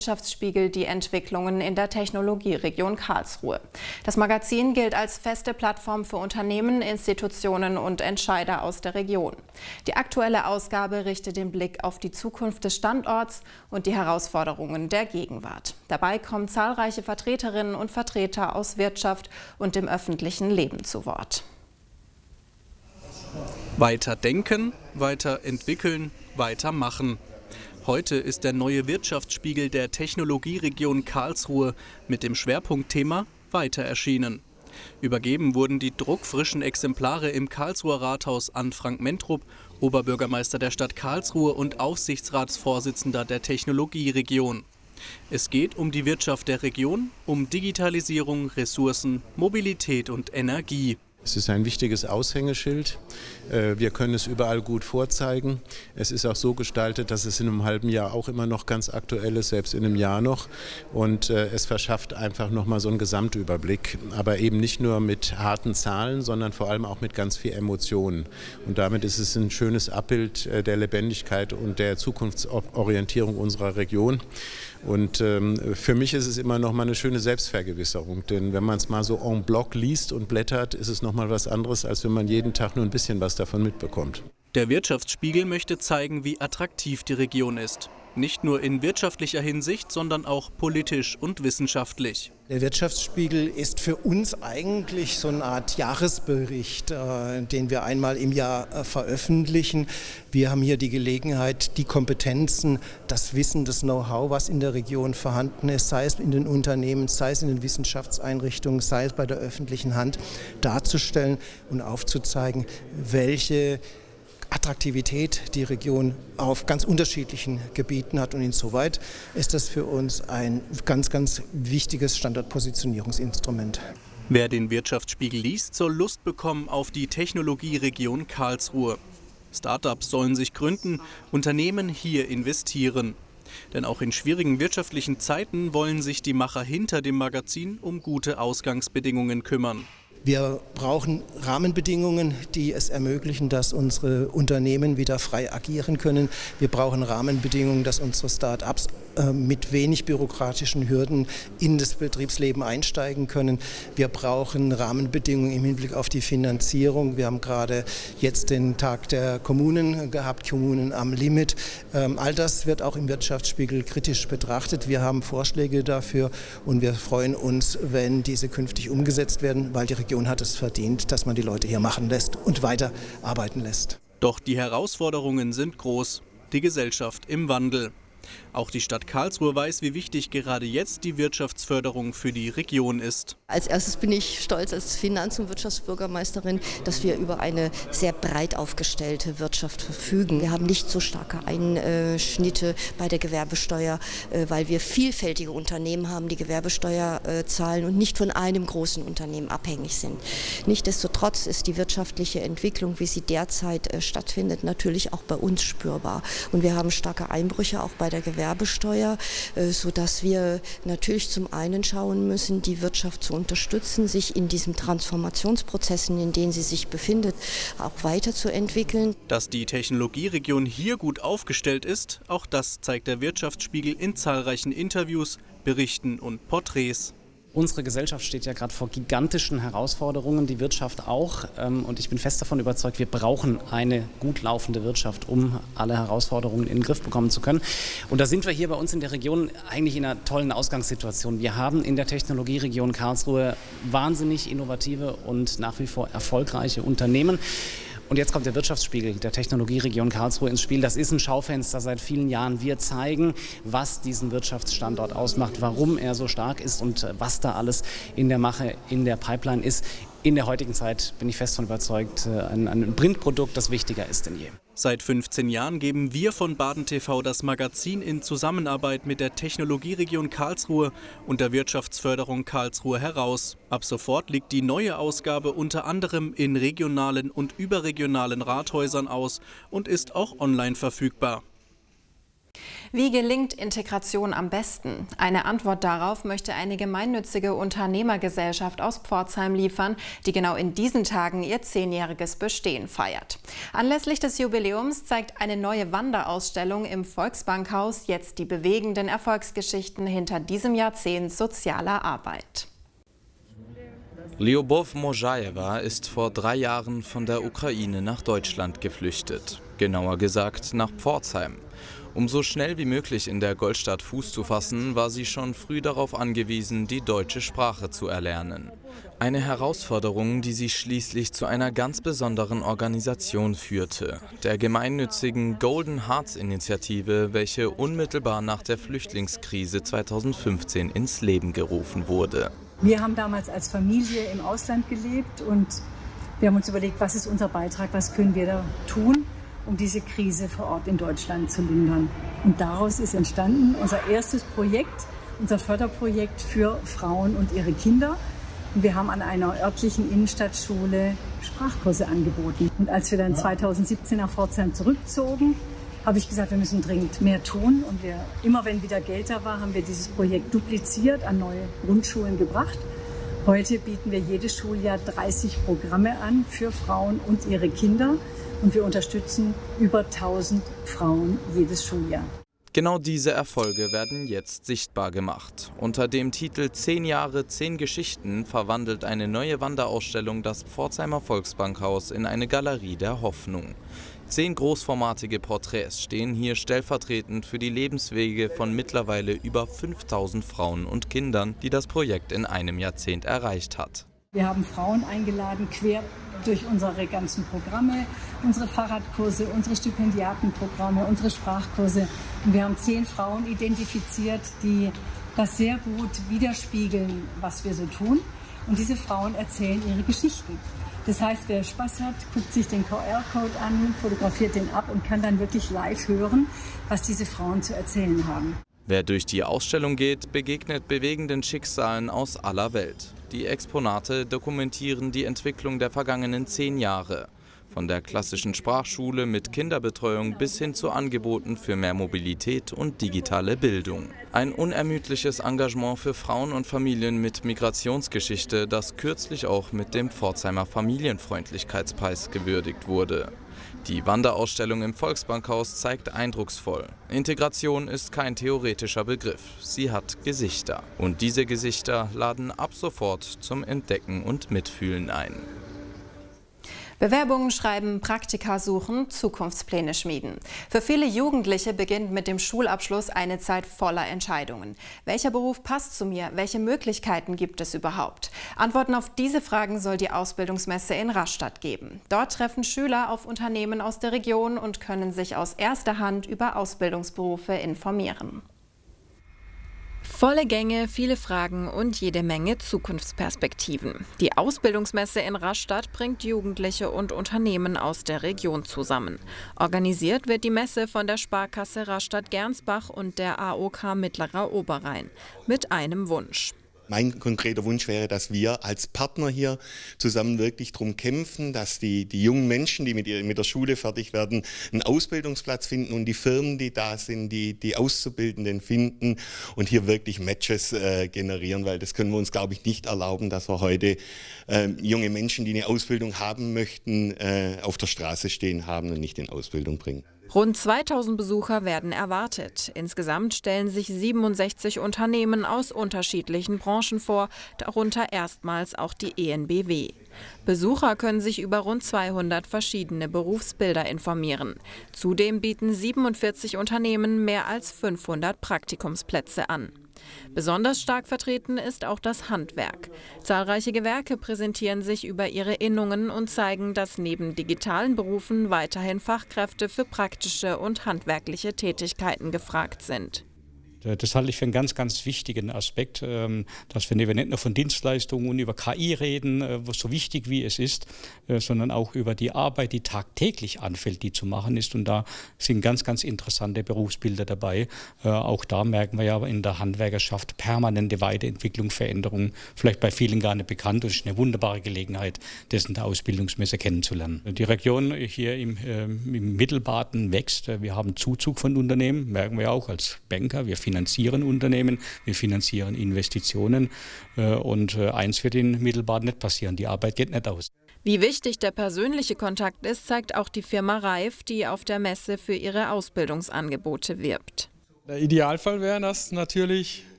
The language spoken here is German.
Wirtschaftsspiegel die Entwicklungen in der Technologieregion Karlsruhe. Das Magazin gilt als feste Plattform für Unternehmen, Institutionen und Entscheider aus der Region. Die aktuelle Ausgabe richtet den Blick auf die Zukunft des Standorts und die Herausforderungen der Gegenwart. Dabei kommen zahlreiche Vertreterinnen und Vertreter aus Wirtschaft und dem öffentlichen Leben zu Wort. Weiter denken, weiter entwickeln, weitermachen. Heute ist der neue Wirtschaftsspiegel der Technologieregion Karlsruhe mit dem Schwerpunktthema Weiter erschienen. Übergeben wurden die druckfrischen Exemplare im Karlsruher Rathaus an Frank Mentrup, Oberbürgermeister der Stadt Karlsruhe und Aufsichtsratsvorsitzender der Technologieregion. Es geht um die Wirtschaft der Region, um Digitalisierung, Ressourcen, Mobilität und Energie. Es ist ein wichtiges Aushängeschild. Wir können es überall gut vorzeigen. Es ist auch so gestaltet, dass es in einem halben Jahr auch immer noch ganz aktuell ist, selbst in einem Jahr noch. Und es verschafft einfach nochmal so einen Gesamtüberblick. Aber eben nicht nur mit harten Zahlen, sondern vor allem auch mit ganz viel Emotionen. Und damit ist es ein schönes Abbild der Lebendigkeit und der Zukunftsorientierung unserer Region. Und für mich ist es immer noch mal eine schöne Selbstvergewisserung, denn wenn man es mal so en bloc liest und blättert, ist es noch mal was anderes, als wenn man jeden Tag nur ein bisschen was davon mitbekommt. Der Wirtschaftsspiegel möchte zeigen, wie attraktiv die Region ist. Nicht nur in wirtschaftlicher Hinsicht, sondern auch politisch und wissenschaftlich. Der Wirtschaftsspiegel ist für uns eigentlich so eine Art Jahresbericht, den wir einmal im Jahr veröffentlichen. Wir haben hier die Gelegenheit, die Kompetenzen, das Wissen, das Know-how, was in der Region vorhanden ist, sei es in den Unternehmen, sei es in den Wissenschaftseinrichtungen, sei es bei der öffentlichen Hand, darzustellen und aufzuzeigen, welche Attraktivität die Region auf ganz unterschiedlichen Gebieten hat. Und insoweit ist das für uns ein ganz, ganz wichtiges Standortpositionierungsinstrument. Wer den Wirtschaftsspiegel liest, soll Lust bekommen auf die Technologieregion Karlsruhe. Start-ups sollen sich gründen, Unternehmen hier investieren. Denn auch in schwierigen wirtschaftlichen Zeiten wollen sich die Macher hinter dem Magazin um gute Ausgangsbedingungen kümmern. Wir brauchen Rahmenbedingungen, die es ermöglichen, dass unsere Unternehmen wieder frei agieren können. Wir brauchen Rahmenbedingungen, dass unsere Start-ups mit wenig bürokratischen Hürden in das Betriebsleben einsteigen können. Wir brauchen Rahmenbedingungen im Hinblick auf die Finanzierung. Wir haben gerade jetzt den Tag der Kommunen gehabt, Kommunen am Limit. All das wird auch im Wirtschaftsspiegel kritisch betrachtet. Wir haben Vorschläge dafür und wir freuen uns, wenn diese künftig umgesetzt werden, weil die Region hat es verdient, dass man die Leute hier machen lässt und weiter arbeiten lässt. Doch die Herausforderungen sind groß. Die Gesellschaft im Wandel. Auch die Stadt Karlsruhe weiß, wie wichtig gerade jetzt die Wirtschaftsförderung für die Region ist. Als erstes bin ich stolz als Finanz- und Wirtschaftsbürgermeisterin, dass wir über eine sehr breit aufgestellte Wirtschaft verfügen. Wir haben nicht so starke Einschnitte bei der Gewerbesteuer, weil wir vielfältige Unternehmen haben, die Gewerbesteuer zahlen und nicht von einem großen Unternehmen abhängig sind. Nichtsdestotrotz ist die wirtschaftliche Entwicklung, wie sie derzeit stattfindet, natürlich auch bei uns spürbar. Und wir haben starke Einbrüche auch bei der Gewerbesteuer, sodass wir natürlich zum einen schauen müssen, die Wirtschaft zu unterstützen, sich in diesen Transformationsprozessen, in denen sie sich befindet, auch weiterzuentwickeln. Dass die Technologieregion hier gut aufgestellt ist, auch das zeigt der Wirtschaftsspiegel in zahlreichen Interviews, Berichten und Porträts. Unsere Gesellschaft steht ja gerade vor gigantischen Herausforderungen, die Wirtschaft auch. Und ich bin fest davon überzeugt, wir brauchen eine gut laufende Wirtschaft, um alle Herausforderungen in den Griff bekommen zu können. Und da sind wir hier bei uns in der Region eigentlich in einer tollen Ausgangssituation. Wir haben in der Technologieregion Karlsruhe wahnsinnig innovative und nach wie vor erfolgreiche Unternehmen. Und jetzt kommt der Wirtschaftsspiegel der Technologieregion Karlsruhe ins Spiel. Das ist ein Schaufenster seit vielen Jahren. Wir zeigen, was diesen Wirtschaftsstandort ausmacht, warum er so stark ist und was da alles in der Mache, in der Pipeline ist. In der heutigen Zeit bin ich fest davon überzeugt, ein Printprodukt, das wichtiger ist denn je. Seit 15 Jahren geben wir von Baden TV das Magazin in Zusammenarbeit mit der Technologieregion Karlsruhe und der Wirtschaftsförderung Karlsruhe heraus. Ab sofort liegt die neue Ausgabe unter anderem in regionalen und überregionalen Rathäusern aus und ist auch online verfügbar. Wie gelingt Integration am besten? Eine Antwort darauf möchte eine gemeinnützige Unternehmergesellschaft aus Pforzheim liefern, die genau in diesen Tagen ihr 10-jähriges Bestehen feiert. Anlässlich des Jubiläums zeigt eine neue Wanderausstellung im Volksbankhaus jetzt die bewegenden Erfolgsgeschichten hinter diesem Jahrzehnt sozialer Arbeit. Lyubov Mojajewa ist vor 3 Jahren von der Ukraine nach Deutschland geflüchtet. Genauer gesagt nach Pforzheim. Um so schnell wie möglich in der Goldstadt Fuß zu fassen, war sie schon früh darauf angewiesen, die deutsche Sprache zu erlernen. Eine Herausforderung, die sie schließlich zu einer ganz besonderen Organisation führte, der gemeinnützigen Golden Hearts Initiative, welche unmittelbar nach der Flüchtlingskrise 2015 ins Leben gerufen wurde. Wir haben damals als Familie im Ausland gelebt und wir haben uns überlegt, was ist unser Beitrag, was können wir da tun, um diese Krise vor Ort in Deutschland zu lindern. Und daraus ist entstanden unser erstes Projekt, unser Förderprojekt für Frauen und ihre Kinder. Und wir haben an einer örtlichen Innenstadtschule Sprachkurse angeboten. Und als wir dann 2017 nach Pforzheim zurückzogen, habe ich gesagt, wir müssen dringend mehr tun. Und immer wenn wieder Geld da war, haben wir dieses Projekt dupliziert, an neue Grundschulen gebracht. Heute bieten wir jedes Schuljahr 30 Programme an für Frauen und ihre Kinder. Und wir unterstützen über 1000 Frauen jedes Schuljahr. Genau diese Erfolge werden jetzt sichtbar gemacht. Unter dem Titel 10 Jahre, 10 Geschichten verwandelt eine neue Wanderausstellung das Pforzheimer Volksbankhaus in eine Galerie der Hoffnung. 10 großformatige Porträts stehen hier stellvertretend für die Lebenswege von mittlerweile über 5000 Frauen und Kindern, die das Projekt in einem Jahrzehnt erreicht hat. Wir haben Frauen eingeladen, quer durch unsere ganzen Programme, unsere Fahrradkurse, unsere Stipendiatenprogramme, unsere Sprachkurse. Und wir haben 10 Frauen identifiziert, die das sehr gut widerspiegeln, was wir so tun. Und diese Frauen erzählen ihre Geschichten. Das heißt, wer Spaß hat, guckt sich den QR-Code an, fotografiert den ab und kann dann wirklich live hören, was diese Frauen zu erzählen haben. Wer durch die Ausstellung geht, begegnet bewegenden Schicksalen aus aller Welt. Die Exponate dokumentieren die Entwicklung der vergangenen 10 Jahre. Von der klassischen Sprachschule mit Kinderbetreuung bis hin zu Angeboten für mehr Mobilität und digitale Bildung. Ein unermüdliches Engagement für Frauen und Familien mit Migrationsgeschichte, das kürzlich auch mit dem Pforzheimer Familienfreundlichkeitspreis gewürdigt wurde. Die Wanderausstellung im Volksbankhaus zeigt eindrucksvoll: Integration ist kein theoretischer Begriff, sie hat Gesichter. Und diese Gesichter laden ab sofort zum Entdecken und Mitfühlen ein. Bewerbungen schreiben, Praktika suchen, Zukunftspläne schmieden. Für viele Jugendliche beginnt mit dem Schulabschluss eine Zeit voller Entscheidungen. Welcher Beruf passt zu mir? Welche Möglichkeiten gibt es überhaupt? Antworten auf diese Fragen soll die Ausbildungsmesse in Rastatt geben. Dort treffen Schüler auf Unternehmen aus der Region und können sich aus erster Hand über Ausbildungsberufe informieren. Volle Gänge, viele Fragen und jede Menge Zukunftsperspektiven. Die Ausbildungsmesse in Rastatt bringt Jugendliche und Unternehmen aus der Region zusammen. Organisiert wird die Messe von der Sparkasse Rastatt-Gernsbach und der AOK Mittlerer Oberrhein mit einem Wunsch. Mein konkreter Wunsch wäre, dass wir als Partner hier zusammen wirklich darum kämpfen, dass die jungen Menschen, die mit der Schule fertig werden, einen Ausbildungsplatz finden und die Firmen, die da sind, die Auszubildenden finden und hier wirklich Matches generieren, weil das können wir uns, glaube ich, nicht erlauben, dass wir heute junge Menschen, die eine Ausbildung haben möchten, auf der Straße stehen haben und nicht in Ausbildung bringen. Rund 2000 Besucher werden erwartet. Insgesamt stellen sich 67 Unternehmen aus unterschiedlichen Branchen vor, darunter erstmals auch die EnBW. Besucher können sich über rund 200 verschiedene Berufsbilder informieren. Zudem bieten 47 Unternehmen mehr als 500 Praktikumsplätze an. Besonders stark vertreten ist auch das Handwerk. Zahlreiche Gewerke präsentieren sich über ihre Innungen und zeigen, dass neben digitalen Berufen weiterhin Fachkräfte für praktische und handwerkliche Tätigkeiten gefragt sind. Das halte ich für einen ganz, ganz wichtigen Aspekt, dass wir nicht nur von Dienstleistungen und über KI reden, was so wichtig wie es ist, sondern auch über die Arbeit, die tagtäglich anfällt, die zu machen ist. Und da sind ganz, ganz interessante Berufsbilder dabei. Auch da merken wir ja in der Handwerkerschaft permanente Weiterentwicklung, Veränderungen, vielleicht bei vielen gar nicht bekannt. Und es ist eine wunderbare Gelegenheit, das in der Ausbildungsmesse kennenzulernen. Die Region hier im Mittelbaden wächst. Wir haben Zuzug von Unternehmen, merken wir auch als Banker. Wir finanzieren Unternehmen, wir finanzieren Investitionen und eins wird in Mittelbaden nicht passieren, die Arbeit geht nicht aus. Wie wichtig der persönliche Kontakt ist, zeigt auch die Firma Reif, die auf der Messe für ihre Ausbildungsangebote wirbt. Der Idealfall wäre, dass natürlich